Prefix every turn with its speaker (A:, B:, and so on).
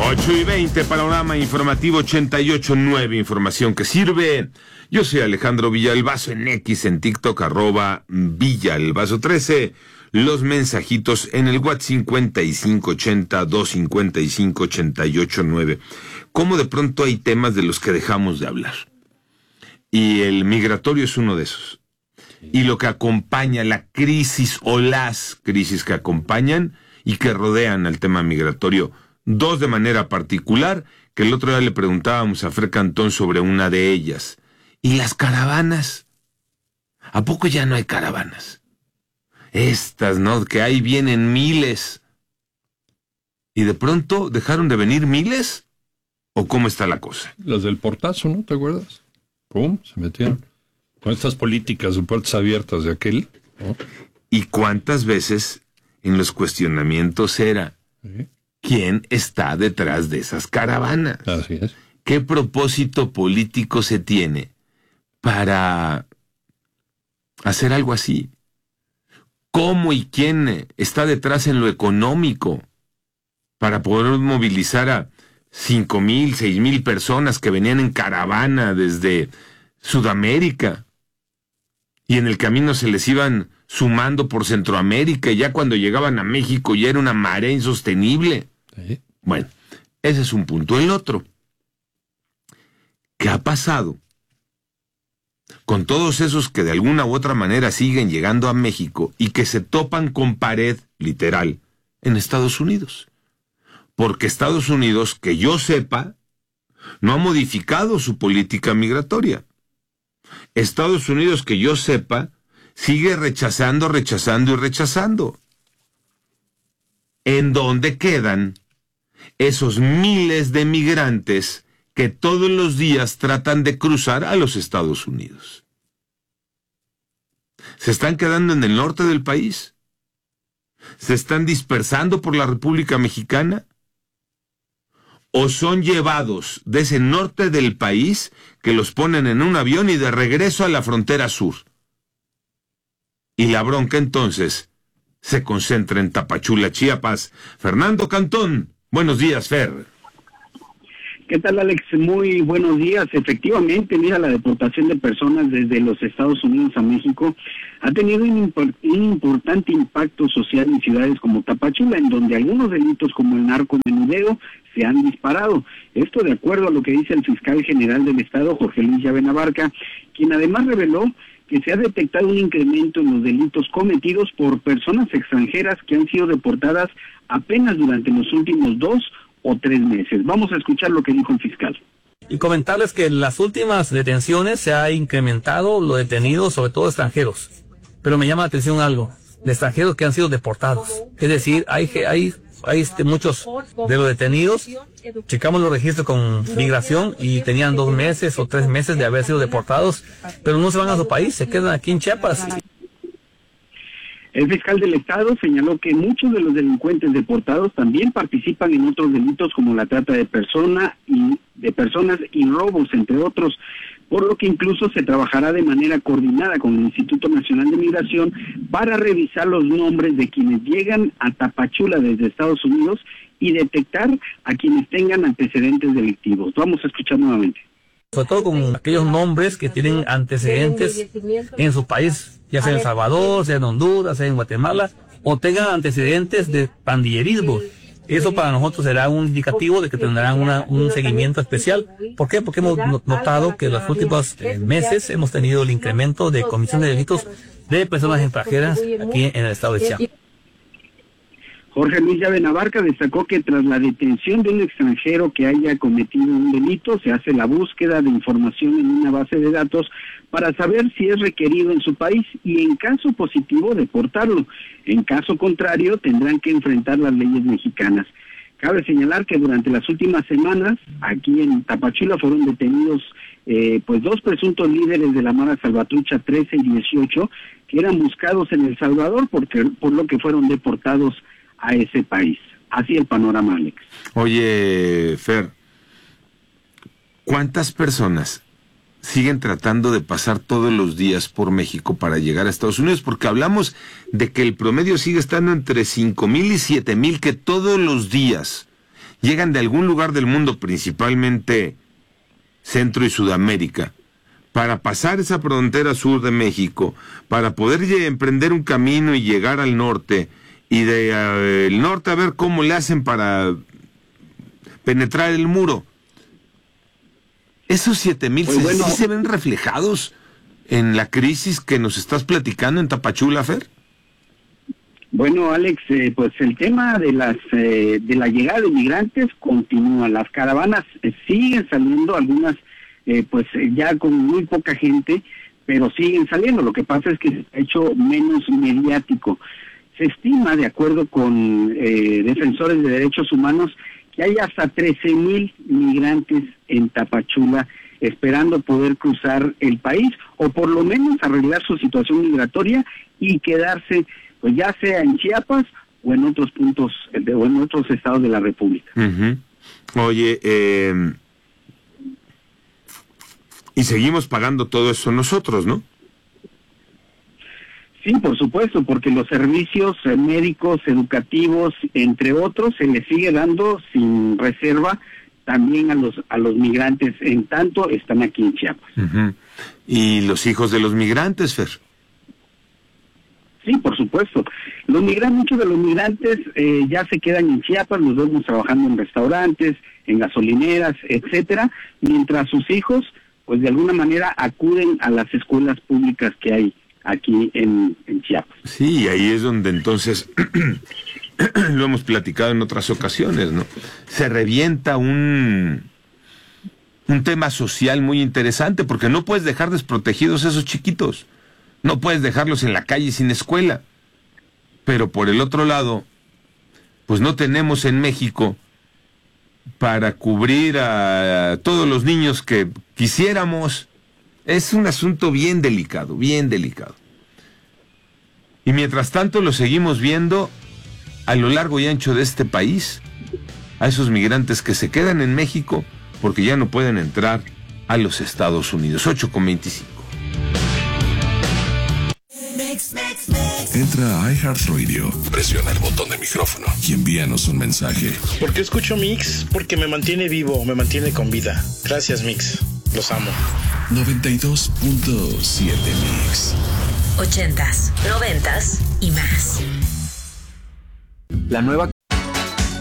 A: 8:20, panorama informativo 88.9, información que sirve. Yo soy Alejandro Villalbazo en X, en TikTok, @Villalbazo13. Los mensajitos en el WhatsApp 5580-255-889. Cómo de pronto hay temas de los que dejamos de hablar. Y el migratorio es uno de esos. Y lo que acompaña la crisis o las crisis que acompañan y que rodean al tema migratorio. Dos de manera particular, que el otro día le preguntábamos a Fer Cantón sobre una de ellas. ¿Y las caravanas? ¿A poco ya no hay caravanas? Estas, ¿no? Que ahí vienen miles. ¿Y de pronto dejaron de venir miles? ¿O cómo está la cosa?
B: Las del portazo, ¿no? ¿Te acuerdas? ¡Pum! Se metieron. Con estas políticas de puertas abiertas de aquel, ¿no?
A: ¿Y cuántas veces en los cuestionamientos era?
B: ¿Sí?
A: ¿Quién está detrás de esas caravanas?
B: Así es.
A: ¿Qué propósito político se tiene para hacer algo así? ¿Cómo y quién está detrás en lo económico para poder movilizar a 5,000, 6,000 personas que venían en caravana desde Sudamérica y en el camino se les iban sumando por Centroamérica y ya cuando llegaban a México ya era una marea insostenible?
B: ¿Sí?
A: Bueno, ese es un punto. El otro, ¿qué ha pasado con todos esos que de alguna u otra manera siguen llegando a México y que se topan con pared, literal, en Estados Unidos? Porque Estados Unidos, que yo sepa, no ha modificado su política migratoria. Estados Unidos, que yo sepa, sigue rechazando. ¿En dónde quedan esos miles de migrantes que todos los días tratan de cruzar a los Estados Unidos? ¿Se están quedando en el norte del país? ¿Se están dispersando por la República Mexicana? ¿O son llevados de ese norte del país que los ponen en un avión y de regreso a la frontera sur? Y la bronca entonces se concentra en Tapachula, Chiapas. Fernando Cantón, buenos días, Fer.
C: ¿Qué tal, Alex? Muy buenos días. Efectivamente, mira, la deportación de personas desde los Estados Unidos a México ha tenido un importante impacto social en ciudades como Tapachula, en donde algunos delitos como el narcomenudeo se han disparado. Esto de acuerdo a lo que dice el fiscal general del Estado, Jorge Luis Llave Navarca, quien además reveló que se ha detectado un incremento en los delitos cometidos por personas extranjeras que han sido deportadas apenas durante los últimos 2 o 3 meses. Vamos a escuchar lo que dijo el fiscal.
D: Y comentarles que en las últimas detenciones se ha incrementado los detenidos, sobre todo extranjeros. Pero me llama la atención algo, de extranjeros que han sido deportados. Es decir, hay muchos de los detenidos, checamos los registros con migración y tenían 2 meses o 3 meses de haber sido deportados, pero no se van a su país, se quedan aquí en Chiapas.
C: El fiscal del Estado señaló que muchos de los delincuentes deportados también participan en otros delitos como la trata de personas y robos, entre otros, por lo que incluso se trabajará de manera coordinada con el Instituto Nacional de Migración para revisar los nombres de quienes llegan a Tapachula desde Estados Unidos y detectar a quienes tengan antecedentes delictivos. Vamos a escuchar nuevamente.
D: Sobre todo con aquellos nombres que tienen antecedentes en su país, ya sea en El Salvador, sea en Honduras, sea en Guatemala, o tengan antecedentes de pandillerismo. Eso para nosotros será un indicativo de que tendrán un seguimiento especial. ¿Por qué? Porque hemos notado que en los últimos meses hemos tenido el incremento de comisión de delitos de personas extranjeras aquí en el estado de Chiapas.
C: Jorge Luis Llave Navarca destacó que tras la detención de un extranjero que haya cometido un delito, se hace la búsqueda de información en una base de datos para saber si es requerido en su país y, en caso positivo, deportarlo. En caso contrario, tendrán que enfrentar las leyes mexicanas. Cabe señalar que durante las últimas semanas, aquí en Tapachula, fueron detenidos 2 presuntos líderes de la Mara Salvatrucha 13 y 18, que eran buscados en El Salvador por lo que fueron deportados a ese país. Así el panorama, Alex.
A: Oye, Fer, ¿cuántas personas siguen tratando de pasar todos los días por México para llegar a Estados Unidos? Porque hablamos de que el promedio sigue estando entre 5,000 y 7,000 que todos los días llegan de algún lugar del mundo, principalmente Centro y Sudamérica, para pasar esa frontera sur de México, para poder emprender un camino y llegar al norte, y de el norte a ver cómo le hacen para penetrar el muro. Esos 7,000
C: Pues
A: ¿sí se ven reflejados en la crisis que nos estás platicando en Tapachula, Fer?
C: Bueno, Alex, pues el tema de la llegada de migrantes continúa. Las caravanas siguen saliendo, algunas pues ya con muy poca gente, pero siguen saliendo. Lo que pasa es que se ha hecho menos mediático. Se estima, de acuerdo con defensores de derechos humanos, que hay hasta 13,000 migrantes en Tapachula esperando poder cruzar el país, o por lo menos arreglar su situación migratoria y quedarse, pues ya sea en Chiapas o en otros puntos, o en otros estados de la República.
A: Uh-huh. Oye, y seguimos pagando todo eso nosotros, ¿no?
C: Sí, por supuesto, porque los servicios médicos, educativos, entre otros, se les sigue dando sin reserva también a los migrantes, en tanto están aquí en Chiapas.
A: Uh-huh. ¿Y los hijos de los migrantes, Fer?
C: Sí, por supuesto. Muchos de los migrantes ya se quedan en Chiapas, los vemos trabajando en restaurantes, en gasolineras, etcétera, mientras sus hijos, pues de alguna manera acuden a las escuelas públicas que hay aquí en Chiapas.
A: Sí, ahí es donde entonces, lo hemos platicado en otras ocasiones, ¿no? Se revienta un tema social muy interesante, porque no puedes dejar desprotegidos a esos chiquitos, no puedes dejarlos en la calle sin escuela, pero por el otro lado, pues no tenemos en México para cubrir a todos los niños que quisiéramos. Es un asunto bien delicado, bien delicado. Y mientras tanto lo seguimos viendo a lo largo y ancho de este país, a esos migrantes que se quedan en México porque ya no pueden entrar a los Estados Unidos. 8:25.
E: Entra a iHeartRadio, presiona el botón de micrófono y envíanos un mensaje.
F: ¿Por qué escucho Mix? Porque me mantiene vivo, me mantiene con vida. Gracias, Mix. Los amo.
E: 92.7 Mix.
G: 80s, 90s y más.
H: La nueva